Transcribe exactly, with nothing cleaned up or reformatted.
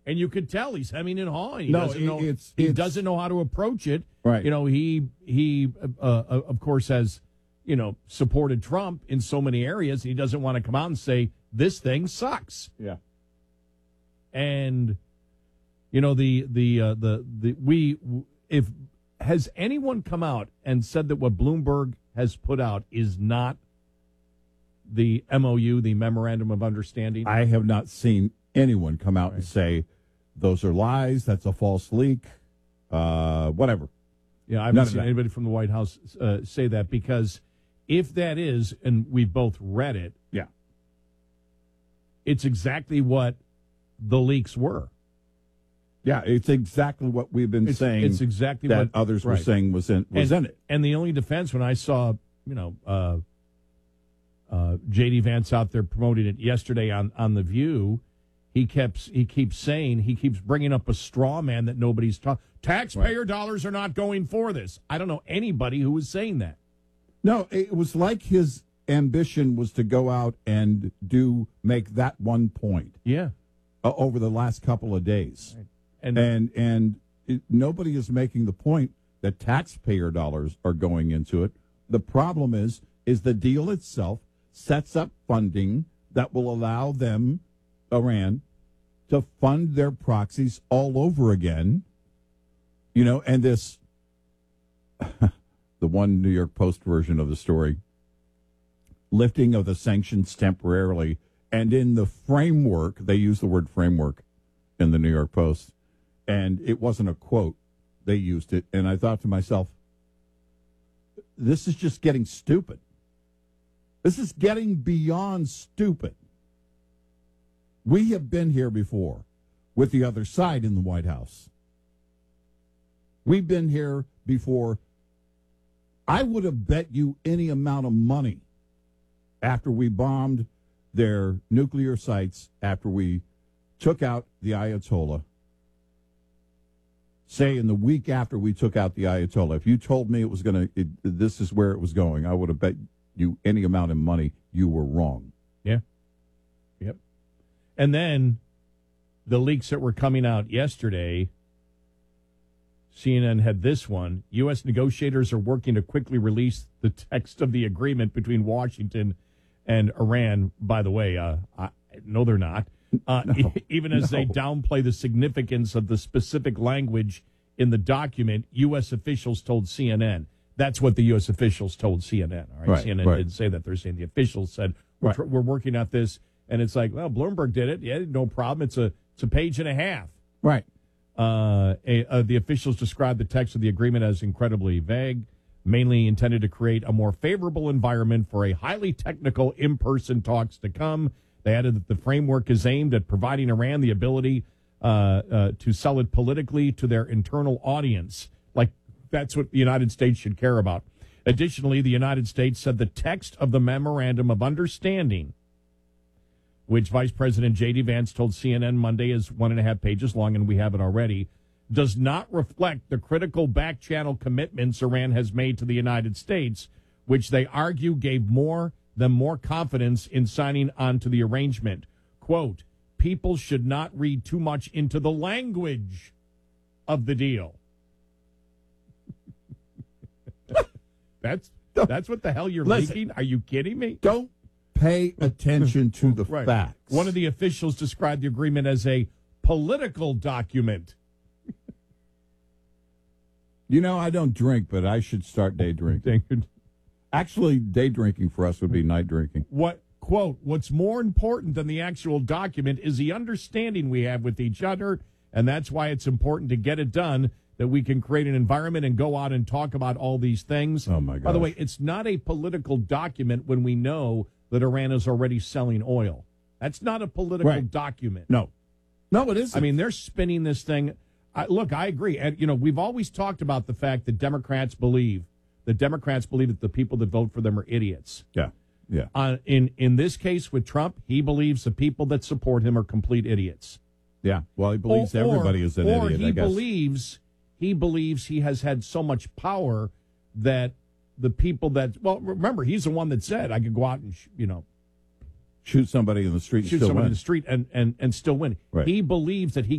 And you could tell he's hemming and hawing. He No, doesn't it- know. it's- he it's- doesn't know how to approach it. Right. You know, he he uh, uh, of course has you know supported Trump in so many areas. He doesn't want to come out and say this thing sucks. Yeah. And you know the the uh, the the we if has anyone come out and said that what Bloomberg has put out is not the M O U, the Memorandum of Understanding? I have not seen anyone come out Right. and say those are lies. That's a false leak. Uh, whatever. Yeah, I None haven't of seen that. anybody from the White House uh, say that, because if that is, and we've both read it, Yeah. it's exactly what the leaks were. Yeah, it's exactly what we've been It's, saying. it's exactly that what others were right. saying was in was and, in it. And the only defense, when I saw, you know, uh, uh, J D Vance out there promoting it yesterday on, on The View, he kept he keeps saying, he keeps bringing up a straw man that nobody's talking. Taxpayer right. dollars are not going for this. I don't know anybody who was saying that. No, it was like his ambition was to go out and do make that one point. Yeah. Uh, over the last couple of days. Right. And and and it, nobody is making the point that taxpayer dollars are going into it. The problem is is the deal itself sets up funding that will allow them, Iran, to fund their proxies all over again. You know, and this the one New York Post version of the story, lifting of the sanctions temporarily, and in the framework, they use the word framework in the New York Post, and it wasn't a quote. They used it, and I thought to myself, this is just getting stupid. This is getting beyond stupid. We have been here before with the other side in the White House. We've been here before. I would have bet you any amount of money after we bombed their nuclear sites, after we took out the Ayatollah, say in the week after we took out the Ayatollah, if you told me it was going to, this is where it was going, I would have bet you any amount of money you were wrong. Yeah. Yep. And then the leaks that were coming out yesterday, C N N had this one. U S negotiators are working to quickly release the text of the agreement between Washington and Iran. By the way, uh, I, no, they're not. Uh, no, even as no. they downplay the significance of the specific language in the document, U S officials told C N N. That's what the U S officials told C N N. All right, right C N N right. didn't say that. They're saying the officials said, we're, right. tr- we're working at this. And it's like, well, Bloomberg did it. Yeah, no problem. It's a, it's a page and a half. Right. Uh, a, uh, the officials described the text of the agreement as incredibly vague, mainly intended to create a more favorable environment for a highly technical in-person talks to come. They added that the framework is aimed at providing Iran the ability uh, uh, to sell it politically to their internal audience. Like, that's what the United States should care about. Additionally, the United States said the text of the Memorandum of Understanding, which Vice President J D. Vance told C N N Monday is one and a half pages long, and we have it already, does not reflect the critical back-channel commitments Iran has made to the United States, which they argue gave more them more confidence in signing on to the arrangement. Quote, people should not read too much into the language of the deal. that's that's what the hell you're Listen, leaking? Are you kidding me? Don't pay attention to the right. facts. One of the officials described the agreement as a political document. You know, I don't drink, but I should start day drinking. Actually, day drinking for us would be night drinking. What, quote, what's more important than the actual document is the understanding we have with each other, and that's why it's important to get it done, that we can create an environment and go out and talk about all these things. Oh, my God. By the way, it's not a political document when we know that Iran is already selling oil. That's not a political right. document. No. No, it isn't. I mean, they're spinning this thing. I, look, I agree. And, you know, we've always talked about the fact that Democrats believe, the Democrats believe that the people that vote for them are idiots. Yeah, yeah. Uh, in, in this case with Trump, he believes the people that support him are complete idiots. Yeah, well, he believes or, everybody is an or idiot, he I guess. believes, he believes he has had so much power that the people that, well, remember, he's the one that said I could go out and, sh- you know, shoot somebody in the street and shoot still someone win. in the street and, and, and still win. Right. He believes that he